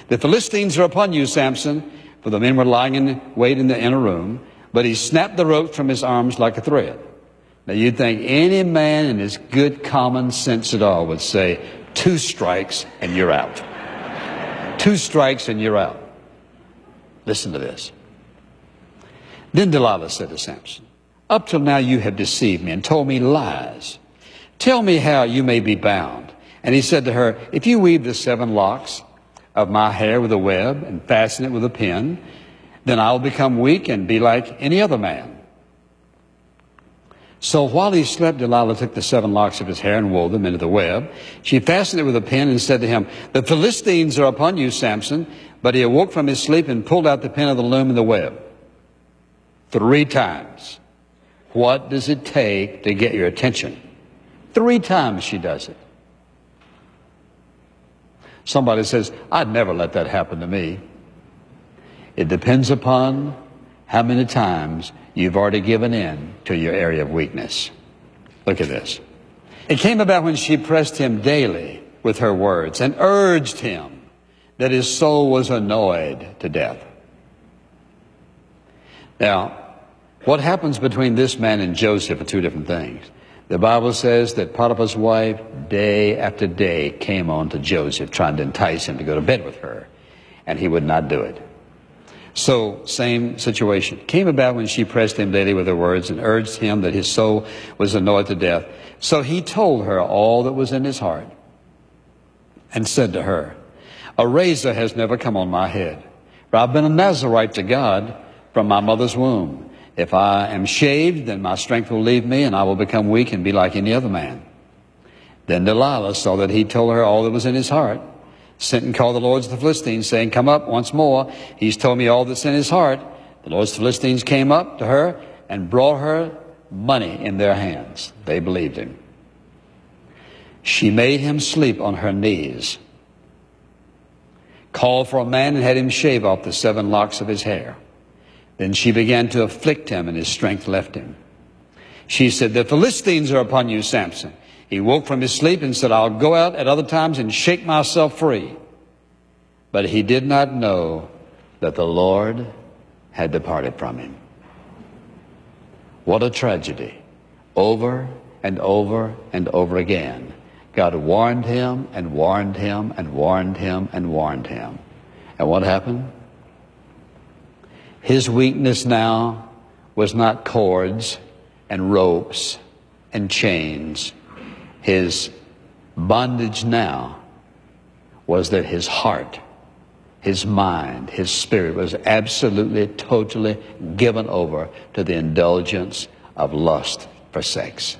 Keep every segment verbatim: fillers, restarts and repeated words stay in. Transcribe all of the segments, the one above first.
The Philistines are upon you, Samson. For the men were lying in wait in the inner room. But he snapped the rope from his arms like a thread. Now you'd think any man in his good common sense at all would say, two strikes and you're out. Two strikes and you're out. Listen to this. Then Delilah said to Samson, up till now you have deceived me and told me lies. Tell me how you may be bound. And he said to her, if you weave the seven locks of my hair with a web and fasten it with a pin, then I'll become weak and be like any other man. So while he slept, Delilah took the seven locks of his hair and wove them into the web. She fastened it with a pin and said to him, the Philistines are upon you, Samson. But he awoke from his sleep and pulled out the pin of the loom and the web. Three times. What does it take to get your attention? Three times she does it. Somebody says, I'd never let that happen to me. It depends upon how many times you've already given in to your area of weakness. Look at this. It came about when she pressed him daily with her words and urged him that his soul was annoyed to death. Now, what happens between this man and Joseph are two different things. The Bible says that Potiphar's wife day after day came on to Joseph trying to entice him to go to bed with her, and he would not do it. So, same situation. Came about when she pressed him daily with her words and urged him that his soul was annoyed to death. So he told her all that was in his heart and said to her, a razor has never come on my head, for I've been a Nazarite to God from my mother's womb. If I am shaved, then my strength will leave me, and I will become weak and be like any other man. Then Delilah saw that he told her all that was in his heart, sent and called the lords of the Philistines, saying, come up once more. He's told me all that's in his heart. The lords of the Philistines came up to her and brought her money in their hands. They believed him. She made him sleep on her knees, called for a man and had him shave off the seven locks of his hair. Then she began to afflict him, and his strength left him. She said, the Philistines are upon you, Samson. He woke from his sleep and said, I'll go out at other times and shake myself free. But he did not know that the Lord had departed from him. What a tragedy. Over and over and over again, God warned him and warned him and warned him and warned him. And what happened? His weakness now was not cords and ropes and chains. His bondage now was that his heart, his mind, his spirit was absolutely, totally given over to the indulgence of lust for sex.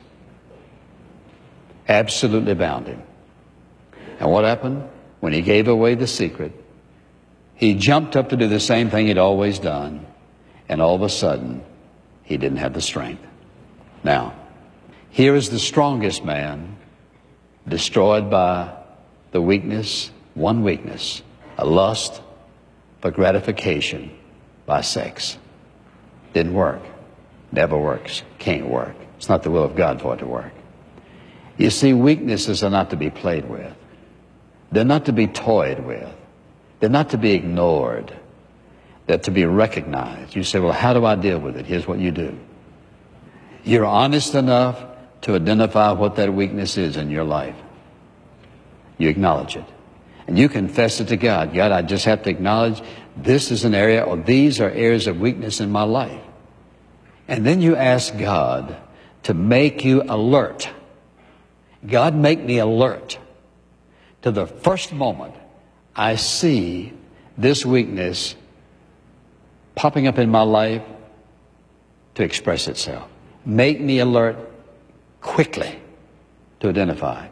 Absolutely bound him. And what happened? When he gave away the secret, he jumped up to do the same thing he'd always done, and all of a sudden, he didn't have the strength. Now, here is the strongest man destroyed by the weakness, one weakness, a lust for gratification by sex. Didn't work. Never works. Can't work. It's not the will of God for it to work. You see, weaknesses are not to be played with. They're not to be toyed with. They're not to be ignored. They're to be recognized. You say, well, how do I deal with it? Here's what you do. You're honest enough to identify what that weakness is in your life. You acknowledge it. And you confess it to God. God, I just have to acknowledge this is an area, or these are areas of weakness in my life. And then you ask God to make you alert. God, make me alert to the first moment I see this weakness popping up in my life to express itself. Make me alert quickly to identify it.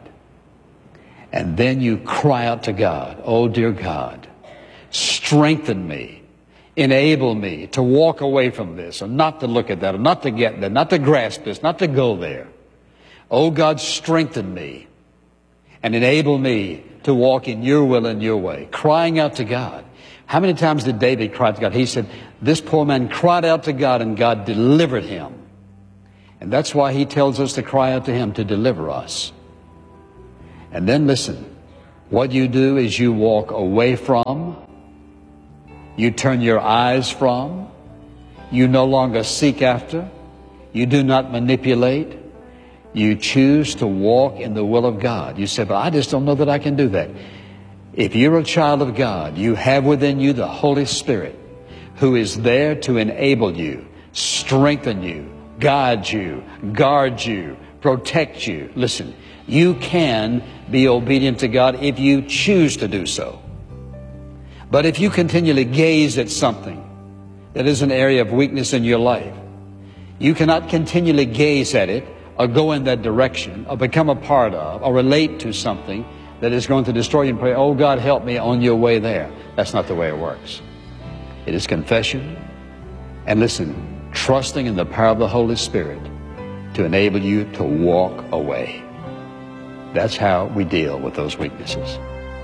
And then you cry out to God, oh dear God, strengthen me, enable me to walk away from this, or not to look at that, or not to get there, not to grasp this, not to go there. Oh God, strengthen me and enable me to walk in your will and your way. Crying out to God. How many times did David cry to God? He said, this poor man cried out to God and God delivered him. And that's why he tells us to cry out to him to deliver us. And then listen, What you do is you walk away from, you turn your eyes from, you no longer seek after, you do not manipulate, you choose to walk in the will of God. You say, but I just don't know that I can do that. If you're a child of God, you have within you the Holy Spirit who is there to enable you, strengthen you, guide you, guard you, protect you. Listen, you can be obedient to God if you choose to do so. But if you continually gaze at something that is an area of weakness in your life, you cannot continually gaze at it or go in that direction or become a part of or relate to something that is going to destroy you and pray, oh God, help me on your way there. That's not the way it works. It is confession and, listen, trusting in the power of the Holy Spirit to enable you to walk away. That's how we deal with those weaknesses.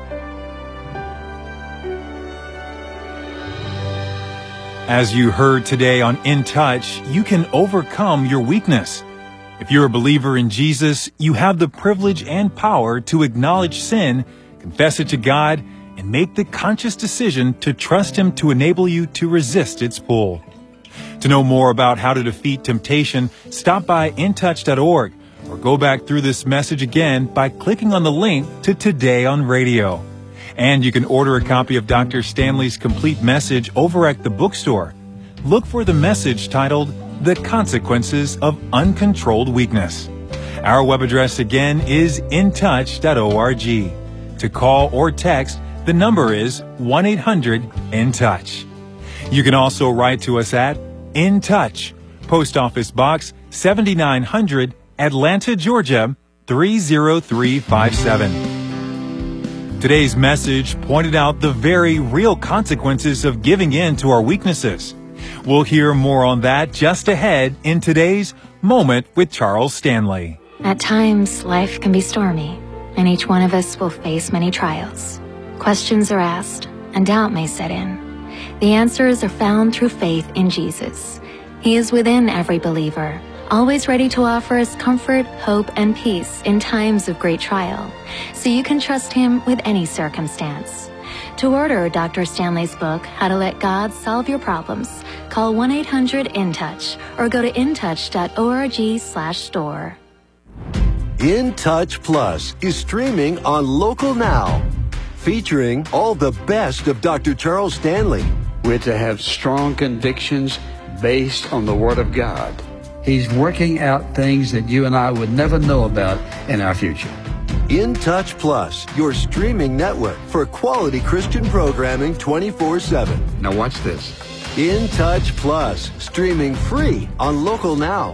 As you heard today on In Touch, you can overcome your weakness. If you're a believer in Jesus, you have the privilege and power to acknowledge sin, confess it to God, and make the conscious decision to trust Him to enable you to resist its pull. To know more about how to defeat temptation, stop by in touch dot org or go back through this message again by clicking on the link to Today on Radio. And you can order a copy of Doctor Stanley's complete message over at the bookstore. Look for the message titled, The Consequences of Uncontrolled Weakness. Our web address again is in touch dot org. To call or text, the number is one eight hundred in touch. You can also write to us at In Touch, Post Office Box seventy-nine hundred, Atlanta, Georgia three zero three five seven. Today's message pointed out the very real consequences of giving in to our weaknesses. We'll hear more on that just ahead in today's Moment with Charles Stanley. At times, life can be stormy, and each one of us will face many trials. Questions are asked, and doubt may set in. The answers are found through faith in Jesus. He is within every believer, always ready to offer us comfort, hope, and peace in times of great trial, so you can trust Him with any circumstance. To order Doctor Stanley's book, How to Let God Solve Your Problems, call one eight hundred in touch or go to in touch dot org slash store. In Touch Plus is streaming on Local Now, featuring all the best of Doctor Charles Stanley. We're to have strong convictions based on the Word of God. He's working out things that you and I would never know about in our future. In Touch Plus, your streaming network for quality Christian programming twenty-four seven. Now watch this. In Touch Plus, streaming free on Local Now.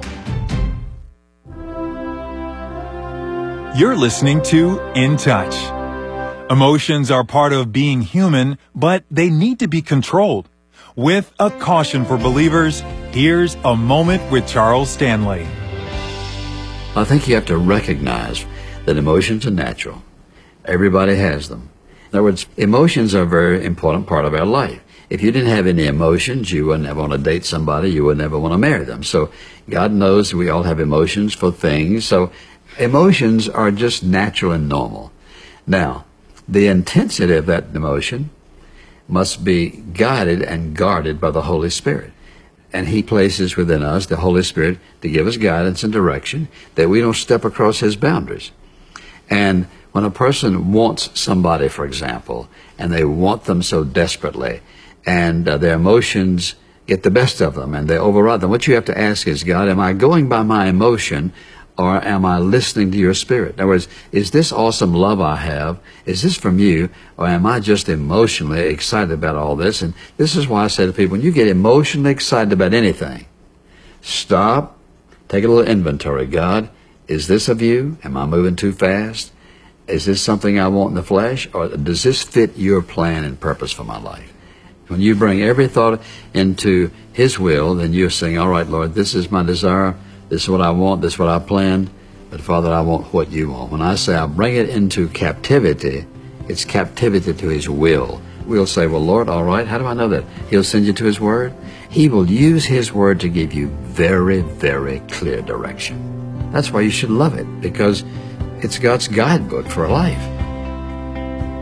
You're listening to In Touch. Emotions are part of being human, but they need to be controlled. With a caution for believers, here's A Moment with Charles Stanley. I think you have to recognize that emotions are natural. Everybody has them. In other words, emotions are a very important part of our life. If you didn't have any emotions, you would never want to date somebody, you would never want to marry them. So God knows we all have emotions for things. So emotions are just natural and normal. Now, the intensity of that emotion must be guided and guarded by the Holy Spirit. And He places within us the Holy Spirit to give us guidance and direction that we don't step across His boundaries. And when a person wants somebody, for example, and they want them so desperately, and uh, their emotions get the best of them and they override them, what you have to ask is, God, am I going by my emotion, or am I listening to your Spirit? In other words, is this awesome love I have, is this from you, or am I just emotionally excited about all this? And this is why I say to people, when you get emotionally excited about anything, stop, take a little inventory. God, is this of you? Am I moving too fast? Is this something I want in the flesh? Or does this fit your plan and purpose for my life? When you bring every thought into His will, then you're saying, all right, Lord, this is my desire. This is what I want. This is what I planned. But Father, I want what you want. When I say I bring it into captivity, it's captivity to His will. We'll say, well, Lord, all right, how do I know that? He'll send you to His Word. He will use His Word to give you very, very clear direction. That's why you should love it, because it's God's guidebook for life.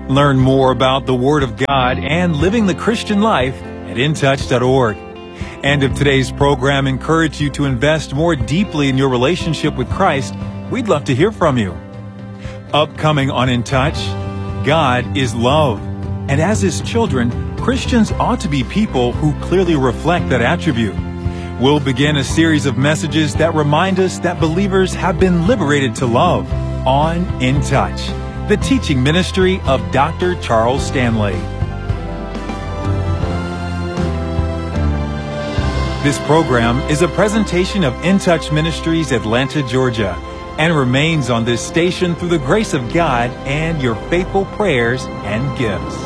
Learn more about the Word of God and living the Christian life at in touch dot org. And if today's program encouraged you to invest more deeply in your relationship with Christ, we'd love to hear from you. Upcoming on In Touch, God is love. And as His children, Christians ought to be people who clearly reflect that attribute. We'll begin a series of messages that remind us that believers have been liberated to love on In Touch, the teaching ministry of Doctor Charles Stanley. This program is a presentation of In Touch Ministries, Atlanta, Georgia, and remains on this station through the grace of God and your faithful prayers and gifts.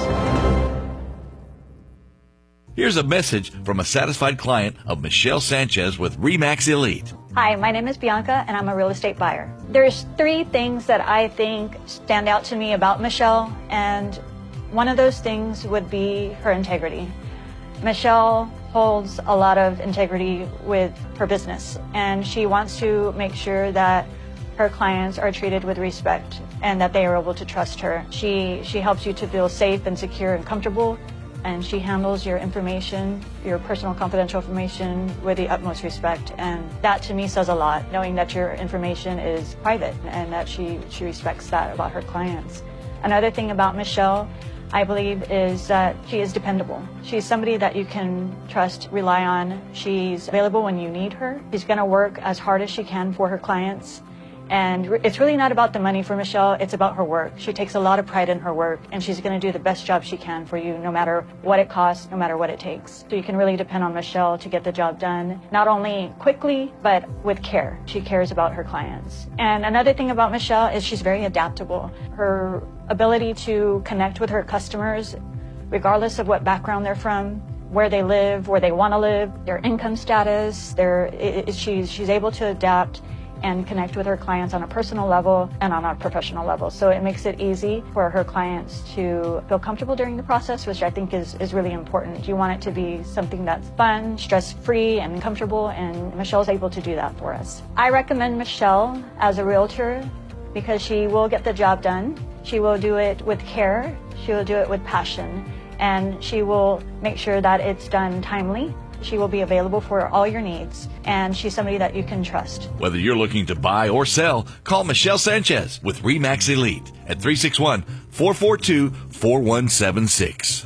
Here's a message from a satisfied client of Michelle Sanchez with RE/MAX Elite. Hi, my name is Bianca, and I'm a real estate buyer. There's three things that I think stand out to me about Michelle, and one of those things would be her integrity. Michelle holds a lot of integrity with her business, and she wants to make sure that her clients are treated with respect and that they are able to trust her. She, she helps you to feel safe and secure and comfortable, and she handles your information, your personal confidential information, with the utmost respect. And that to me says a lot, knowing that your information is private and that she, she respects that about her clients. Another thing about Michelle, I believe, is that she is dependable. She's somebody that you can trust, rely on. She's available when you need her. She's going to work as hard as she can for her clients. And it's really not about the money for Michelle, it's about her work. She takes a lot of pride in her work, and she's going to do the best job she can for you, no matter what it costs, no matter what it takes. So you can really depend on Michelle to get the job done, not only quickly, but with care. She cares about her clients. And another thing about Michelle is she's very adaptable. Her ability to connect with her customers, regardless of what background they're from, where they live, where they want to live, their income status, their, it, it, she's, she's able to adapt and connect with her clients on a personal level and on a professional level. So it makes it easy for her clients to feel comfortable during the process, which I think is, is really important. You want it to be something that's fun, stress-free, and comfortable, and Michelle's able to do that for us. I recommend Michelle as a realtor because she will get the job done. She will do it with care. She will do it with passion, and she will make sure that it's done timely. She will be available for all your needs, and she's somebody that you can trust. Whether you're looking to buy or sell, call Michelle Sanchez with RE/MAX Elite at three six one, four four two, four one seven six.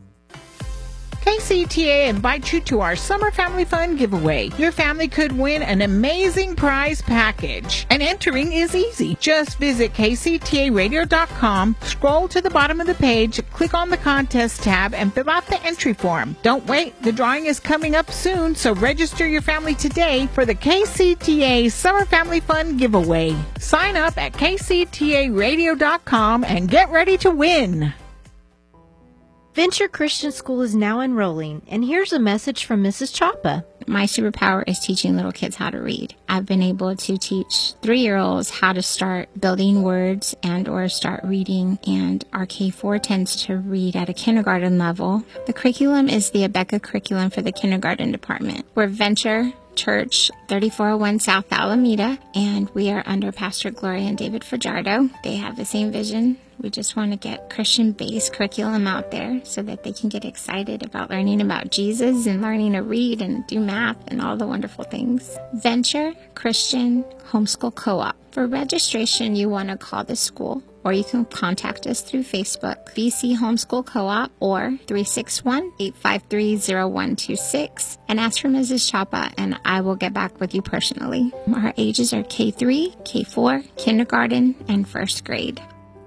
K C T A invites you to our Summer Family Fun giveaway. Your family could win an amazing prize package, and entering is easy. Just visit K C T A radio dot com, scroll to the bottom of the page, click on the contest tab, and fill out the entry form. Don't wait, the drawing is coming up soon, so register your family today for the K C T A Summer Family Fun giveaway. Sign up at K C T A radio dot com and get ready to win. Venture Christian School is now enrolling, and here's a message from Missus Chapa. My superpower is teaching little kids how to read. I've been able to teach three-year-olds how to start building words and or start reading, and our K four tends to read at a kindergarten level. The curriculum is the Abeka curriculum for the kindergarten department. We're Venture Church, thirty-four oh one South Alameda, and we are under Pastor Gloria and David Fajardo. They have the same vision. We just want to get Christian-based curriculum out there so that they can get excited about learning about Jesus and learning to read and do math and all the wonderful things. Venture Christian Homeschool Co-op. For registration, you want to call the school, or you can contact us through Facebook, V C Homeschool Co-op, or three six one, eight five three, zero one two six, and ask for Missus Chapa, and I will get back with you personally. Our ages are K three, K four, kindergarten, and first grade.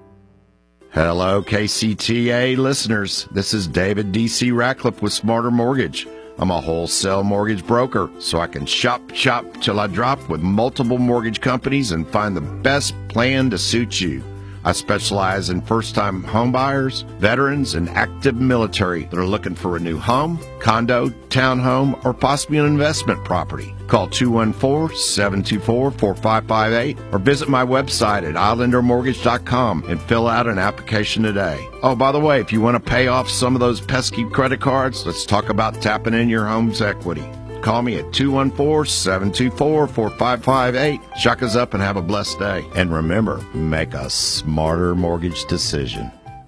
Hello, K C T A listeners. This is David D C Ratcliffe with Smarter Mortgage. I'm a wholesale mortgage broker, so I can shop, shop till I drop with multiple mortgage companies and find the best plan to suit you. I specialize in first-time home buyers, veterans, and active military that are looking for a new home, condo, townhome, or possibly an investment property. Call two one four, seven two four, four five five eight or visit my website at islander mortgage dot com and fill out an application today. Oh, by the way, if you want to pay off some of those pesky credit cards, let's talk about tapping in your home's equity. Call me at two one four, seven two four, four five five eight. Chuck us up and have a blessed day. And remember, make a smarter mortgage decision.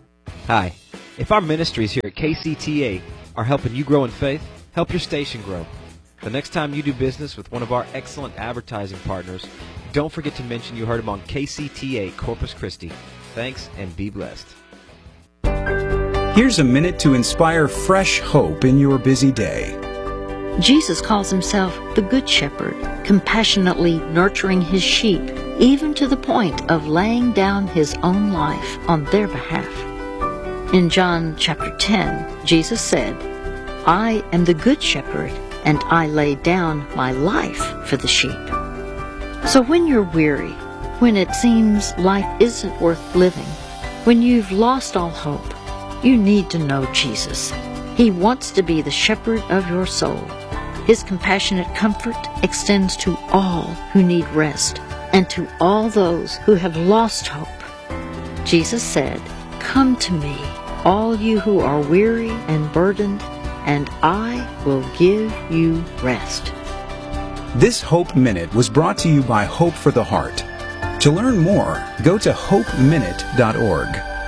Hi. If our ministries here at K C T A are helping you grow in faith, help your station grow. The next time you do business with one of our excellent advertising partners, don't forget to mention you heard them on K C T A Corpus Christi. Thanks and be blessed. Here's a minute to inspire fresh hope in your busy day. Jesus calls himself the Good Shepherd, compassionately nurturing his sheep, even to the point of laying down his own life on their behalf. In John chapter ten, Jesus said, I am the Good Shepherd, and I lay down my life for the sheep. So when you're weary, when it seems life isn't worth living, when you've lost all hope, you need to know Jesus. He wants to be the shepherd of your soul. His compassionate comfort extends to all who need rest and to all those who have lost hope. Jesus said, Come to me, all you who are weary and burdened, and I will give you rest. This Hope Minute was brought to you by Hope for the Heart. To learn more, go to hope minute dot org.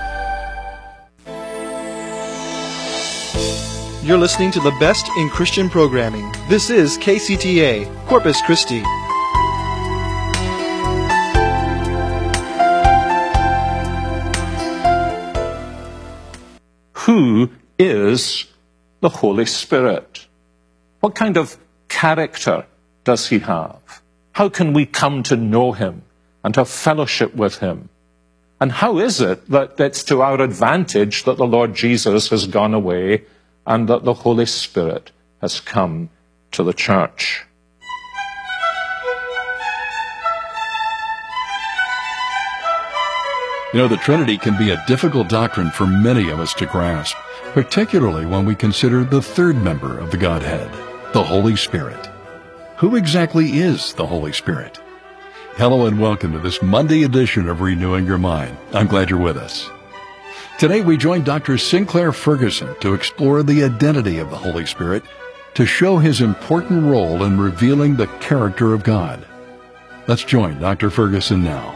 You're listening to the best in Christian programming. This is K C T A, Corpus Christi. Who is the Holy Spirit? What kind of character does he have? How can we come to know him and have fellowship with him? And how is it that it's to our advantage that the Lord Jesus has gone away and that the Holy Spirit has come to the church? You know, the Trinity can be a difficult doctrine for many of us to grasp, particularly when we consider the third member of the Godhead, the Holy Spirit. Who exactly is the Holy Spirit? Hello and welcome to this Monday edition of Renewing Your Mind. I'm glad you're with us. Today we join Doctor Sinclair Ferguson to explore the identity of the Holy Spirit to show his important role in revealing the character of God. Let's join Doctor Ferguson now.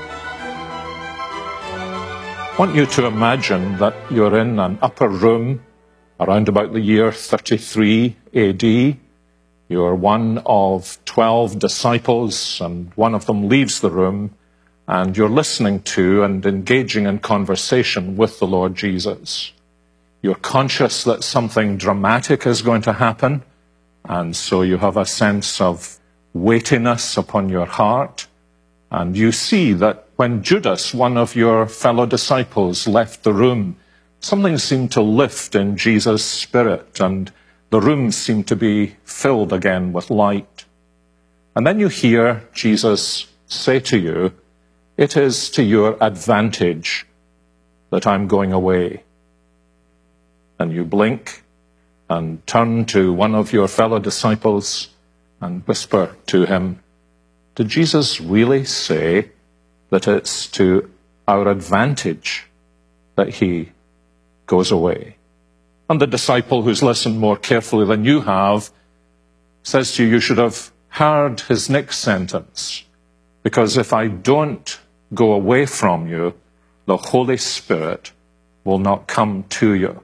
I want you to imagine that you're in an upper room around about the year thirty-three A D. You're one of twelve disciples, and one of them leaves the room, and you're listening to and engaging in conversation with the Lord Jesus. You're conscious that something dramatic is going to happen, and so you have a sense of weightiness upon your heart, and you see that when Judas, one of your fellow disciples, left the room, something seemed to lift in Jesus' spirit, and the room seemed to be filled again with light. And then you hear Jesus say to you, "It is to your advantage that I'm going away." And you blink and turn to one of your fellow disciples and whisper to him, "Did Jesus really say that it's to our advantage that he goes away?" And the disciple who's listened more carefully than you have says to you, "You should have heard his next sentence, because if I don't go away from you, the Holy Spirit will not come to you."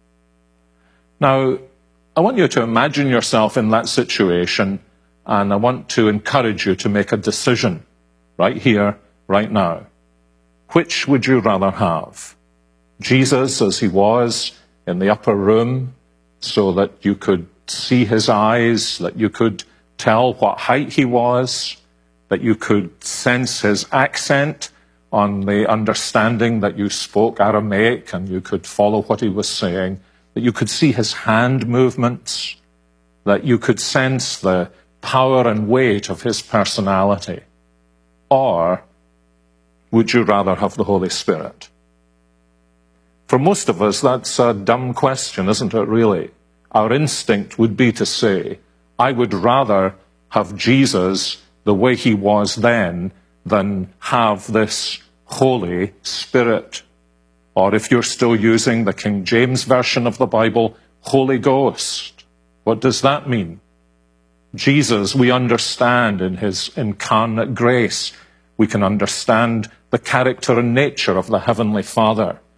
Now, I want you to imagine yourself in that situation, and I want to encourage you to make a decision right here, right now. Which would you rather have? Jesus as he was in the upper room, so that you could see his eyes, that you could tell what height he was, that you could sense his accent on the understanding that you spoke Aramaic and you could follow what he was saying, that you could see his hand movements, that you could sense the power and weight of his personality? Or would you rather have the Holy Spirit? For most of us, that's a dumb question, isn't it, really? Our instinct would be to say, I would rather have Jesus the way he was then than have this Holy Spirit. Or if you're still using the King James Version of the Bible, Holy Ghost. What does that mean? Jesus, we understand in his incarnate grace. We can understand the character and nature of the Heavenly Father.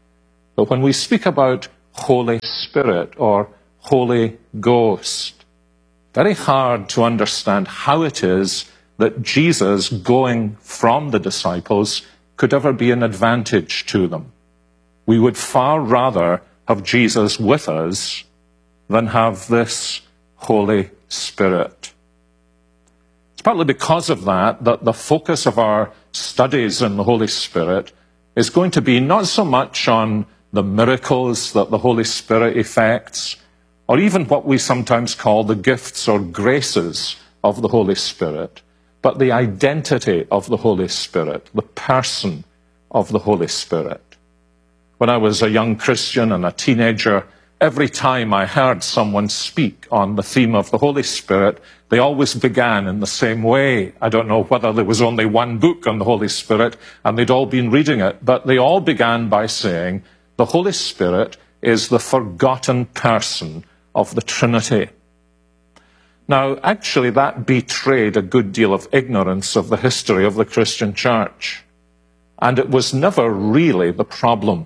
But when we speak about Holy Spirit or Holy Ghost, very hard to understand how it is that Jesus going from the disciples could ever be an advantage to them. We would far rather have Jesus with us than have this Holy Spirit. It's partly because of that that the focus of our studies in the Holy Spirit is going to be not so much on the miracles that the Holy Spirit effects, or even what we sometimes call the gifts or graces of the Holy Spirit, but the identity of the Holy Spirit, the person of the Holy Spirit. When I was a young Christian and a teenager, every time I heard someone speak on the theme of the Holy Spirit, they always began in the same way. I don't know whether there was only one book on the Holy Spirit and they'd all been reading it, but they all began by saying, the Holy Spirit is the forgotten person of the Trinity. Now, actually, that betrayed a good deal of ignorance of the history of the Christian church. And it was never really the problem.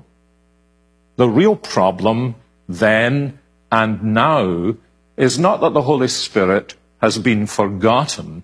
The real problem then and now is not that the Holy Spirit has been forgotten,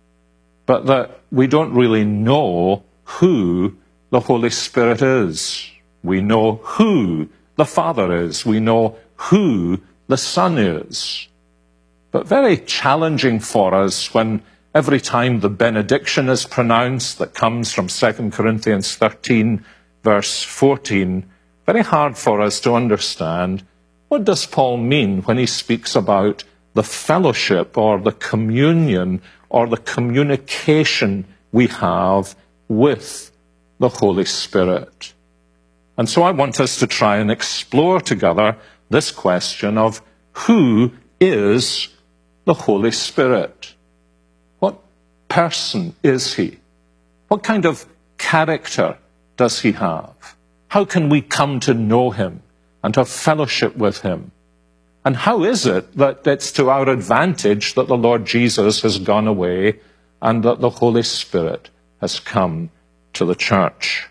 but that we don't really know who the Holy Spirit is. We know who the Father is. We know who the Son is. But very challenging for us when every time the benediction is pronounced that comes from Second Corinthians thirteen, verse fourteen, very hard for us to understand, what does Paul mean when he speaks about the fellowship or the communion or the communication we have with the Holy Spirit? And so I want us to try and explore together this question of who is the Holy Spirit? What person is he? What kind of character does he have? How can we come to know him and have fellowship with him? And how is it that it's to our advantage that the Lord Jesus has gone away and that the Holy Spirit has come to the church?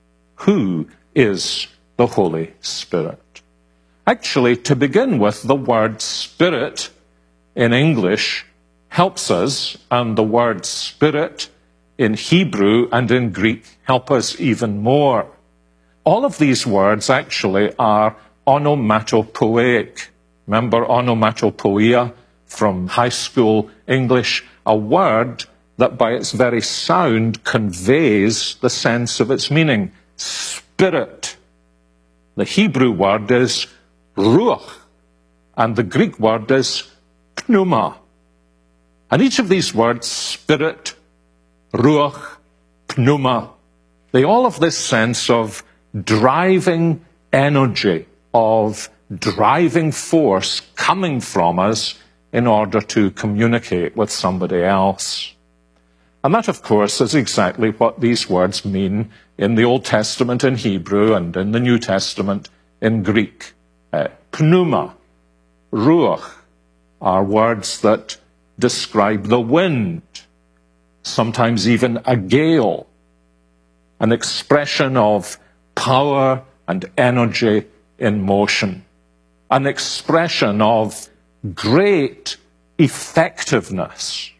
Who is the Holy Spirit? Actually, to begin with, the word Spirit in English helps us, and the word Spirit in Hebrew and in Greek help us even more. All of these words actually are onomatopoeic. Remember onomatopoeia from high school English? A word that by its very sound conveys the sense of its meaning. Spirit. The Hebrew word is ruach, and the Greek word is pneuma. And each of these words, spirit, ruach, pneuma, they all have this sense of driving energy, of driving force coming from us in order to communicate with somebody else. And that, of course, is exactly what these words mean in the Old Testament in Hebrew and in the New Testament in Greek. Uh, pneuma, ruach, are words that describe the wind, sometimes even a gale, an expression of power and energy in motion, an expression of great effectiveness.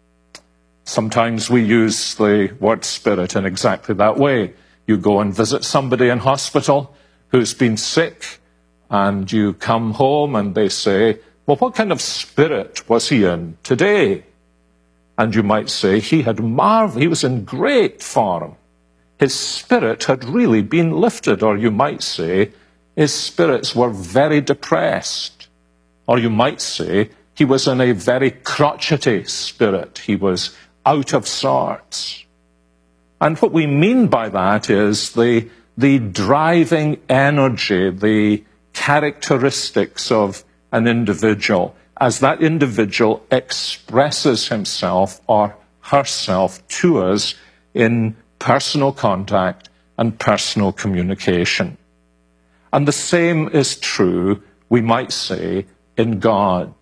Sometimes we use the word spirit in exactly that way. You go and visit somebody in hospital who's been sick, and you come home and they say, well, what kind of spirit was he in today? And you might say, he had marvel, he was in great form. His spirit had really been lifted. Or you might say, his spirits were very depressed. Or you might say, he was in a very crotchety spirit. He was out of sorts. And what we mean by that is the, the driving energy, the characteristics of an individual, as that individual expresses himself or herself to us in personal contact and personal communication. And the same is true, we might say, in God.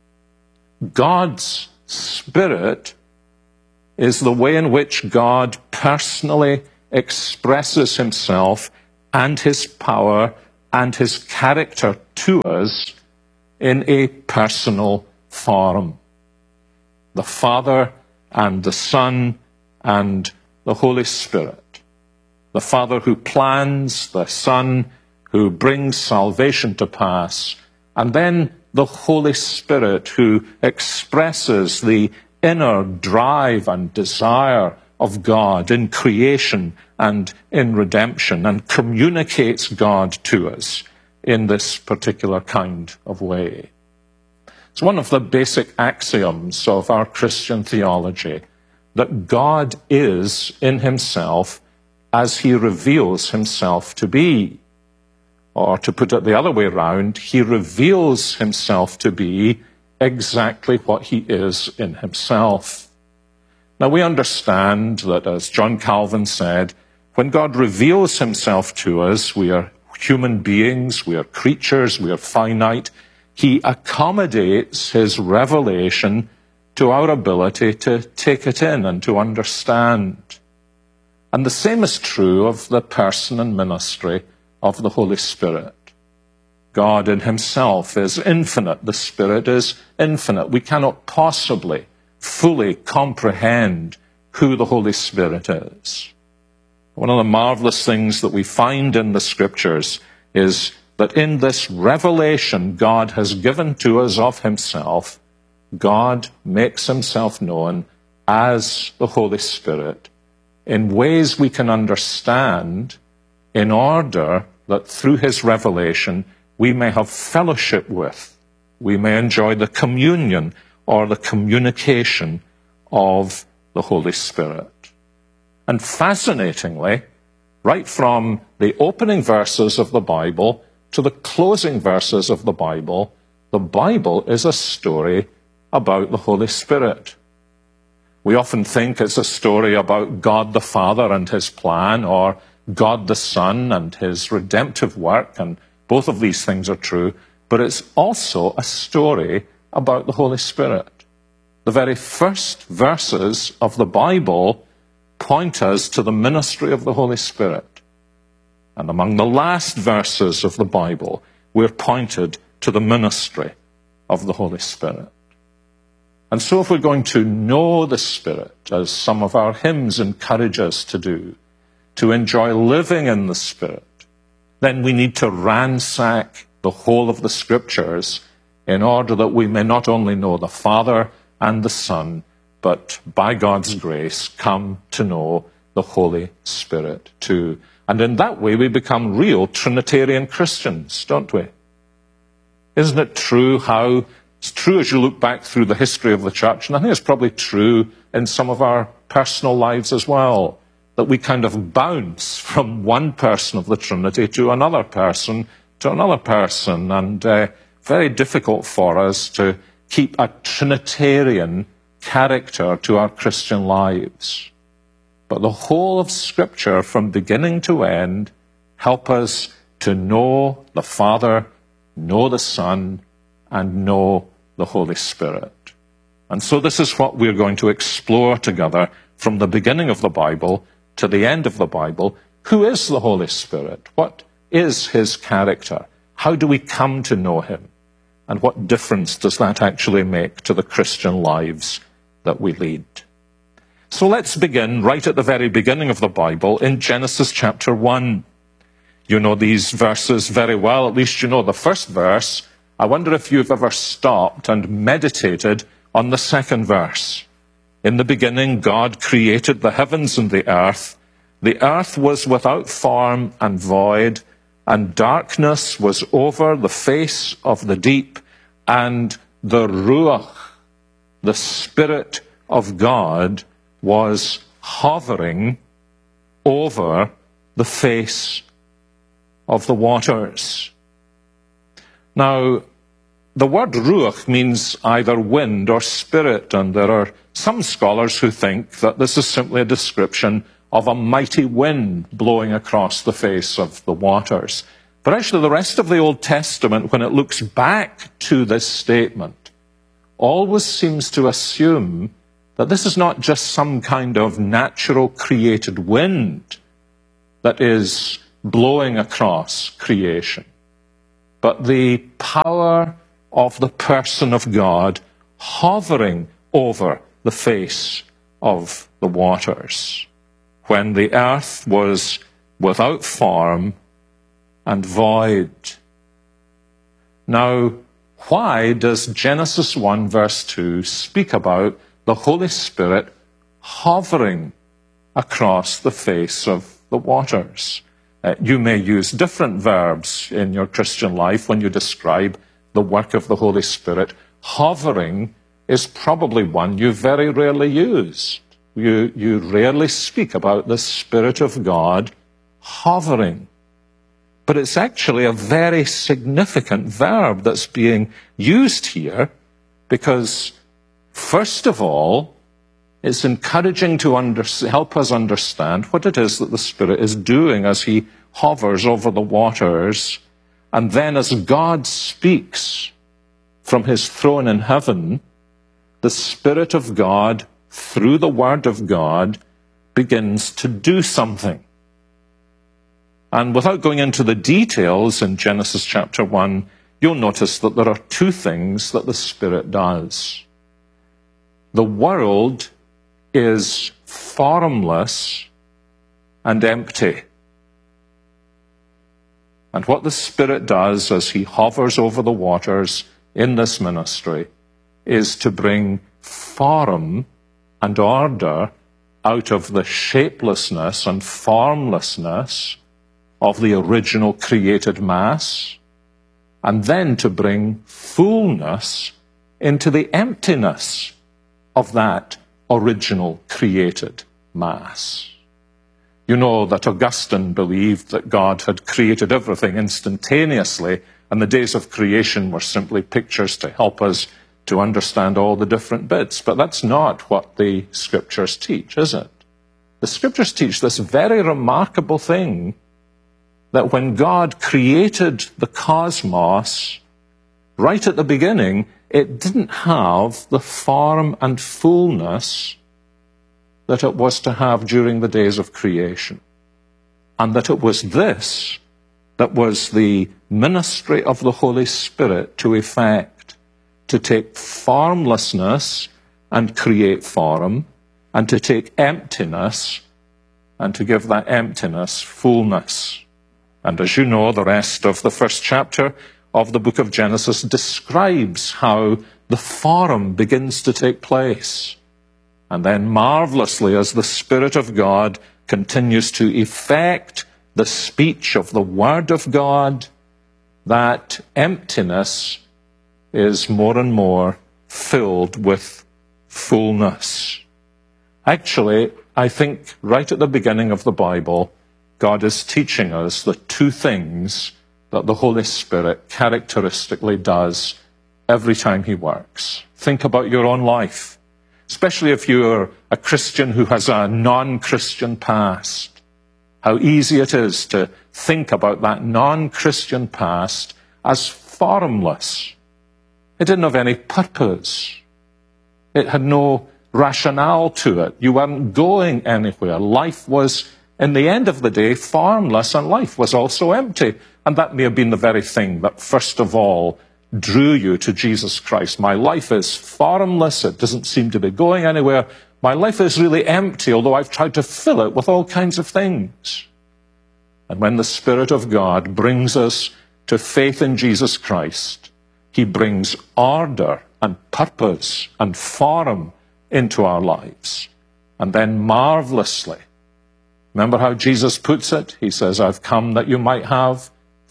God's Spirit is the way in which God personally expresses himself and his power and his character to us in a personal form. The Father and the Son and the Holy Spirit. The Father who plans, the Son who brings salvation to pass, and then the Holy Spirit who expresses the inner drive and desire of God in creation and in redemption, and communicates God to us in this particular kind of way. It's one of the basic axioms of our Christian theology that God is in himself as he reveals himself to be. Or to put it the other way around, he reveals himself to be exactly what he is in himself. Now we understand that, as John Calvin said, when God reveals himself to us, we are human beings, we are creatures, we are finite. He accommodates his revelation to our ability to take it in and to understand. And the same is true of the person and ministry of the Holy Spirit. God in himself is infinite. The Spirit is infinite. We cannot possibly fully comprehend who the Holy Spirit is. One of the marvelous things that we find in the Scriptures is that in this revelation God has given to us of himself, God makes himself known as the Holy Spirit in ways we can understand, in order that through his revelation we may have fellowship with, we may enjoy the communion or the communication of the Holy Spirit. And fascinatingly, right from the opening verses of the Bible to the closing verses of the Bible, the Bible is a story about the Holy Spirit. We often think it's a story about God the Father and his plan, or God the Son and his redemptive work, and both of these things are true, but it's also a story about the Holy Spirit. The very first verses of the Bible point us to the ministry of the Holy Spirit. And among the last verses of the Bible, we're pointed to the ministry of the Holy Spirit. And so if we're going to know the Spirit, as some of our hymns encourage us to do, to enjoy living in the Spirit, then we need to ransack the whole of the Scriptures in order that we may not only know the Father and the Son, but by God's grace come to know the Holy Spirit too. And in that way we become real Trinitarian Christians, don't we? Isn't it true how, it's true as you look back through the history of the church, and I think it's probably true in some of our personal lives as well, that we kind of bounce from one person of the Trinity to another person, to another person, and uh, very difficult for us to keep a Trinitarian character to our Christian lives. But the whole of Scripture, from beginning to end, help us to know the Father, know the Son, and know the Holy Spirit. And so this is what we're going to explore together from the beginning of the Bible to the end of the Bible. Who is the Holy Spirit? What is his character? How do we come to know him? And what difference does that actually make to the Christian lives that we lead? So let's begin right at the very beginning of the Bible in Genesis chapter one. You know these verses very well, at least you know the first verse. I wonder if you've ever stopped and meditated on the second verse. In the beginning, God created the heavens and the earth. The earth was without form and void, and darkness was over the face of the deep, and the Ruach, the Spirit of God, was hovering over the face of the waters. Now, the word Ruach means either wind or spirit, and there are some scholars who think that this is simply a description of a mighty wind blowing across the face of the waters. But actually the rest of the Old Testament, when it looks back to this statement, always seems to assume that this is not just some kind of natural created wind that is blowing across creation. but the power of the person of God hovering over the face of the waters, when the earth was without form and void. Now, why does Genesis one verse two speak about the Holy Spirit hovering across the face of the waters? Uh, you may use different verbs in your Christian life when you describe the work of the Holy Spirit. Hovering is probably one you very rarely use. You, you rarely speak about the Spirit of God hovering. But it's actually a very significant verb that's being used here because, first of all, it's encouraging to under, help us understand what it is that the Spirit is doing as he hovers over the waters. And then as God speaks from his throne in heaven, the Spirit of God, through the Word of God, begins to do something. And without going into the details in Genesis chapter one, you'll notice that there are two things that the Spirit does. The world is formless and empty. And what the Spirit does as he hovers over the waters in this ministry is to bring form and order out of the shapelessness and formlessness of the original created mass, and then to bring fullness into the emptiness of that original created mass. You know that Augustine believed that God had created everything instantaneously, and the days of creation were simply pictures to help us to understand all the different bits. But that's not what the Scriptures teach, is it? The Scriptures teach this very remarkable thing, that when God created the cosmos, right at the beginning, it didn't have the form and fullness that it was to have during the days of creation. And that it was this that was the ministry of the Holy Spirit to effect, to take formlessness and create form, and to take emptiness and to give that emptiness fullness. And as you know, the rest of the first chapter of the book of Genesis describes how the form begins to take place. And then marvelously, as the Spirit of God continues to effect the speech of the Word of God, that emptiness is more and more filled with fullness. Actually, I think right at the beginning of the Bible, God is teaching us the two things that the Holy Spirit characteristically does every time he works. Think about your own life, especially if you're a Christian who has a non-Christian past. How easy it is to think about that non-Christian past as formless. It didn't have any purpose. It had no rationale to it. You weren't going anywhere. Life was, in the end of the day, formless, and life was also empty. And that may have been the very thing that first of all drew you to Jesus Christ. My life is formless. It doesn't seem to be going anywhere. My life is really empty, although I've tried to fill it with all kinds of things. And when the Spirit of God brings us to faith in Jesus Christ, he brings order and purpose and form into our lives. And then marvelously, remember how Jesus puts it? He says, I've come that you might have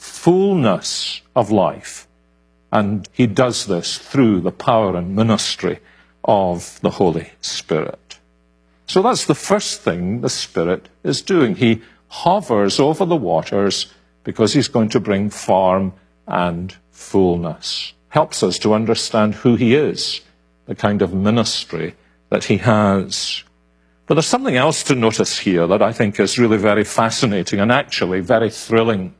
fullness of life. And he does this through the power and ministry of the Holy Spirit. So that's the first thing the Spirit is doing. He hovers over the waters because he's going to bring form and fullness. Helps us to understand who he is, the kind of ministry that he has. But there's something else to notice here that I think is really very fascinating and actually very thrilling.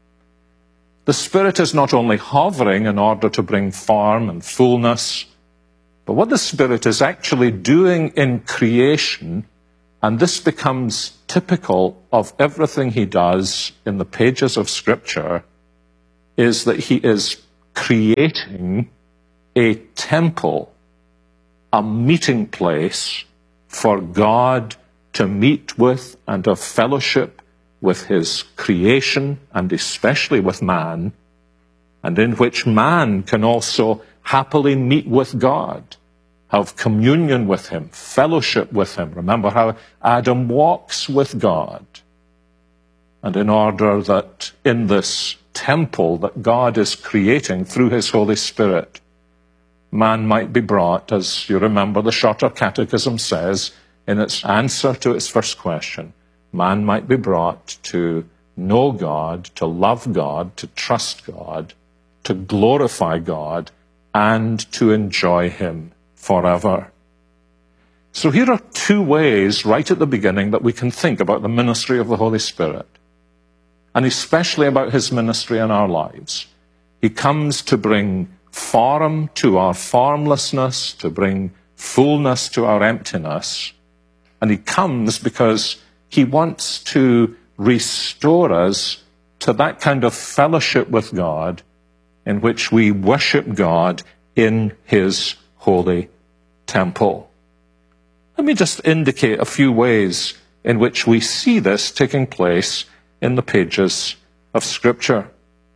The Spirit is not only hovering in order to bring form and fullness, but what the Spirit is actually doing in creation, and this becomes typical of everything he does in the pages of Scripture, is that he is creating a temple, a meeting place for God to meet with and have fellowship with his creation, and especially with man, and in which man can also happily meet with God, have communion with him, fellowship with him. Remember how Adam walks with God. And in order that in this temple that God is creating through his Holy Spirit, man might be brought, as you remember the Shorter Catechism says in its answer to its first question, man might be brought to know God, to love God, to trust God, to glorify God, and to enjoy him forever. So here are two ways right at the beginning that we can think about the ministry of the Holy Spirit, and especially about his ministry in our lives. He comes to bring form to our formlessness, to bring fullness to our emptiness, and he comes because he wants to restore us to that kind of fellowship with God in which we worship God in his holy temple. Let me just indicate a few ways in which we see this taking place in the pages of Scripture.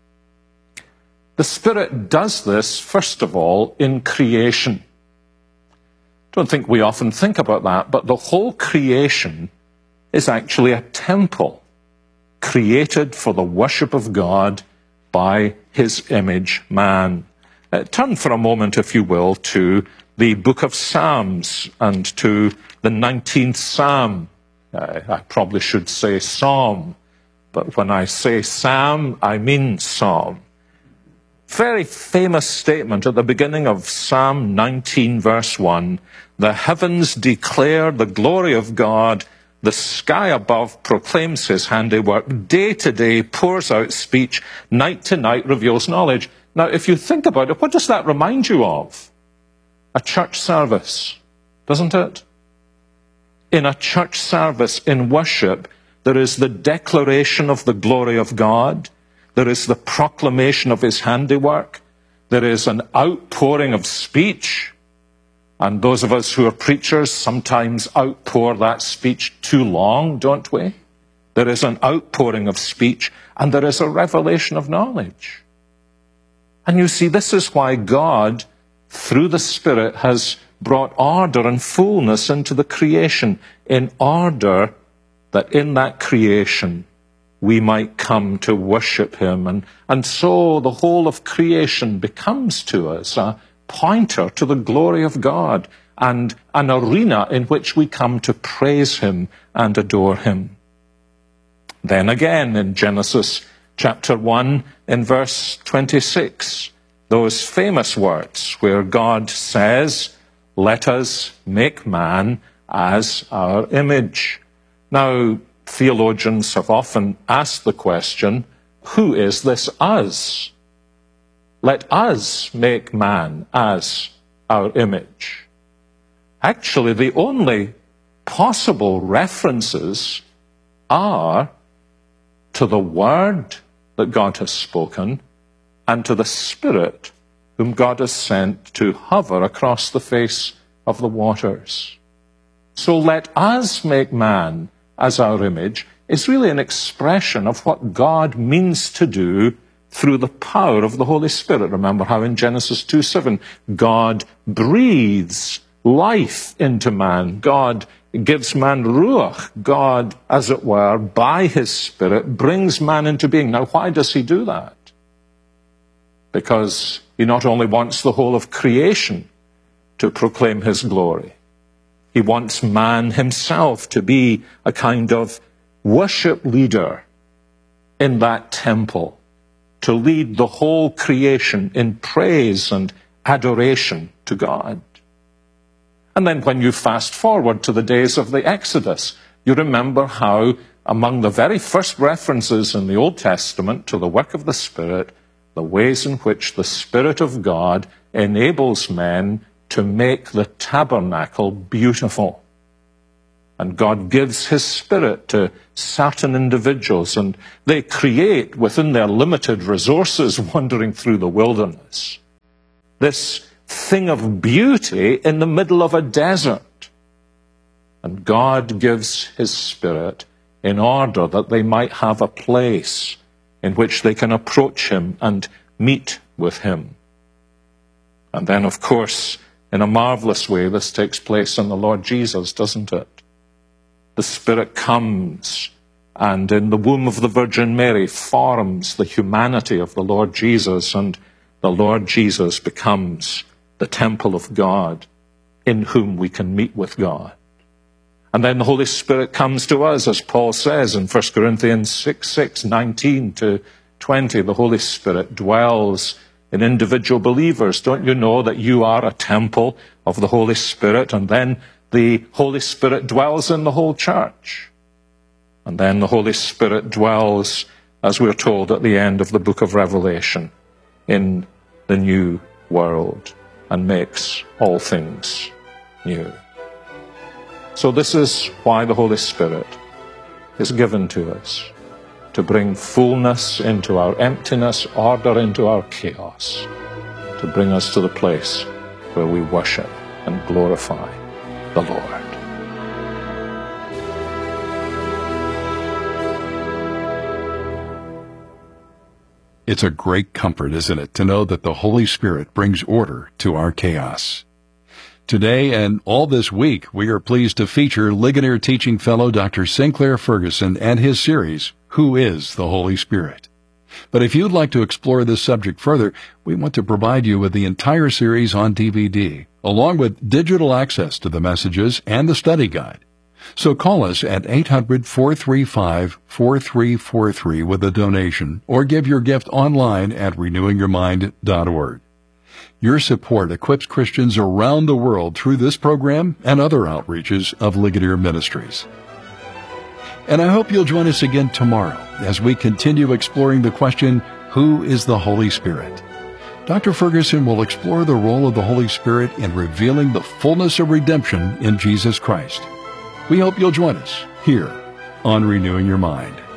The Spirit does this, first of all, in creation. I don't think we often think about that, but the whole creation is actually a temple created for the worship of God by his image, man. Uh, turn for a moment, if you will, to the book of Psalms and to the nineteenth Psalm. Uh, I probably should say Psalm, but when I say Psalm, I mean Psalm. Very famous statement at the beginning of Psalm nineteen, verse one. The heavens declare the glory of God. The sky above proclaims his handiwork. Day to day pours out speech. Night to night reveals knowledge. Now, if you think about it, what does that remind you of? A church service, doesn't it? In a church service, in worship, there is the declaration of the glory of God. There is the proclamation of his handiwork. There is an outpouring of speech. And those of us who are preachers sometimes outpour that speech too long, don't we? There is an outpouring of speech, and there is a revelation of knowledge. And you see, this is why God, through the Spirit, has brought order and fullness into the creation, in order that in that creation we might come to worship him. And, and so the whole of creation becomes to us a pointer to the glory of God and an arena in which we come to praise him and adore him. Then again in Genesis chapter one, in verse twenty-six, those famous words where God says, let us make man as our image. Now, theologians have often asked the question, who is this us? Let us make man as our image. Actually, the only possible references are to the word that God has spoken and to the Spirit whom God has sent to hover across the face of the waters. So let us make man as our image is really an expression of what God means to do through the power of the Holy Spirit. Remember how in Genesis two seven, God breathes life into man. God gives man ruach. God, as it were, by his Spirit, brings man into being. Now, why does he do that? Because he not only wants the whole of creation to proclaim his glory, he wants man himself to be a kind of worship leader in that temple, to lead the whole creation in praise and adoration to God. And then when you fast forward to the days of the Exodus, you remember how among the very first references in the Old Testament to the work of the Spirit, the ways in which the Spirit of God enables men to make the tabernacle beautiful. And God gives his Spirit to certain individuals, and they create within their limited resources wandering through the wilderness this thing of beauty in the middle of a desert. And God gives his Spirit in order that they might have a place in which they can approach him and meet with him. And then, of course, in a marvelous way, this takes place in the Lord Jesus, doesn't it? The Spirit comes and in the womb of the Virgin Mary forms the humanity of the Lord Jesus, and the Lord Jesus becomes the temple of God in whom we can meet with God. And then the Holy Spirit comes to us, as Paul says in First Corinthians six, six, nineteen to twenty. The Holy Spirit dwells in individual believers. Don't you know that you are a temple of the Holy Spirit? And then the Holy Spirit dwells in the whole church. And then the Holy Spirit dwells, as we're told at the end of the book of Revelation, in the new world and makes all things new. So this is why the Holy Spirit is given to us, to bring fullness into our emptiness, order into our chaos, to bring us to the place where we worship and glorify the Lord. It's a great comfort, isn't it, to know that the Holy Spirit brings order to our chaos. Today and all this week, we are pleased to feature Ligonier Teaching Fellow Doctor Sinclair Ferguson and his series, Who is the Holy Spirit? But if you'd like to explore this subject further, we want to provide you with the entire series on D V D, along with digital access to the messages and the study guide. So call us at eight hundred, four three five, four three four three with a donation, or give your gift online at renewing your mind dot org. Your support equips Christians around the world through this program and other outreaches of Ligonier Ministries. And I hope you'll join us again tomorrow as we continue exploring the question, who is the Holy Spirit? Doctor Ferguson will explore the role of the Holy Spirit in revealing the fullness of redemption in Jesus Christ. We hope you'll join us here on Renewing Your Mind.